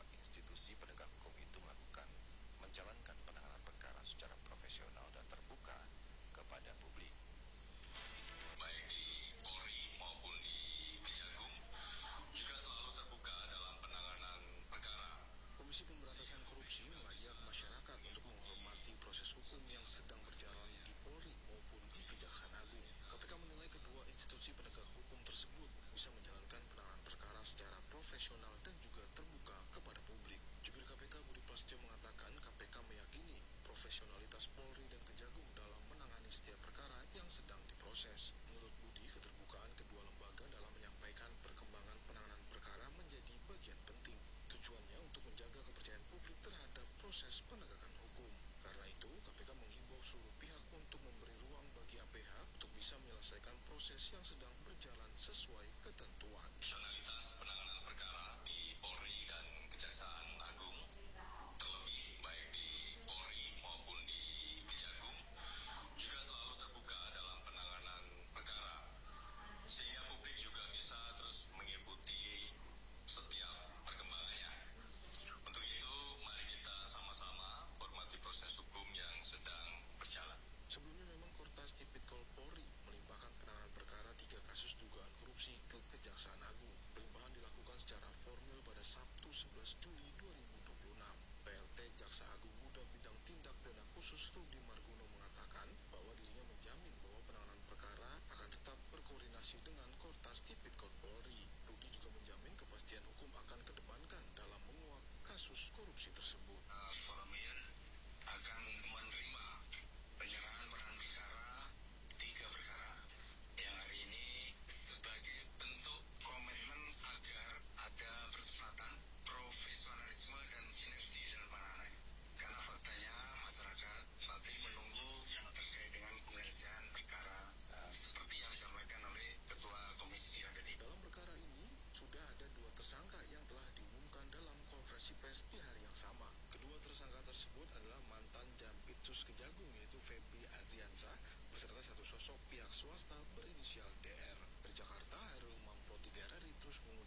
bahwa institusi penegak hukum itu menjalankan penanganan perkara secara profesional dan terbuka kepada publik. Baik di Polri maupun di Kejagung juga selalu terbuka dalam penanganan perkara. Komisi Pemberantasan Korupsi mengajak masyarakat untuk menghormati proses hukum yang sedang berjalan di Polri maupun di Kejaksaan Agung. KPK menilai kedua institusi penegak hukum tersebut bisa menjalankan penanganan perkara secara profesional dan juga terbuka kepada publik. Jubir KPK Budi Prasetyo mengatakan KPK meyakini profesionalitas Polri dan Kejagung dalam menangani setiap perkara yang sedang diproses. Menurut Budi, keterbukaan kedua lembaga dalam menyampaikan perkembangan penanganan perkara menjadi bagian penting. Tujuannya untuk menjaga kepercayaan publik terhadap proses penegakan hukum. Karena itu, KPK menghimbau seluruh pihak untuk memberi ruang bagi APH untuk bisa menyelesaikan proses yang sedang berjalan sesuai ketentuan. Profesionalitas penanganan perkara di Polri dan Kejaksaan Agung, terlebih baik di Polri maupun di Kejagung, juga selalu terbuka dalam penanganan perkara, sehingga publik juga bisa terus mengikuti setiap perkembangannya. Untuk itu, mari kita sama-sama hormati proses hukum yang sedang berjalan. Sebelumnya memang Kortas Tipikor Polri melimpahkan penanganan perkara 3 kasus dugaan korupsi ke Kejaksaan Agung. Pelimpahan dilakukan secara formil pada Sabtu 11 Juli 2026. PLT Jaksa Agung Muda Bidang Tindak Pidana Khusus Rudi Margono mengatakan bahwa dirinya menjamin bahwa penanganan perkara akan tetap berkoordinasi dengan Kortas Tipikor Polri. Rudi juga menjamin kepastian hukum akan kedepankan dalam menguak kasus korupsi tersebut. Formil akan menerima penyerahan penanganan perkara 3 perkara yang hari ini sebagai bentuk komitmen agar ada percepatan, profesionalisme dan sinergi dalam penanganan. Karena faktanya masyarakat masih menunggu yang terkait dengan penyelesaian perkara seperti yang disampaikan oleh Ketua Komisi yang tadi. Dalam perkara ini, sudah ada 2 tersangka yang telah diumumkan dalam konferensi pers di hari yang sama. Kedua tersangka tersebut adalah mantan Jampitsus Kejagung yaitu Febri Adriansah beserta satu sosok pihak swasta berinisial DR. Dari Jakarta, Hairul Mampo 3 RRI terus mengungkapkan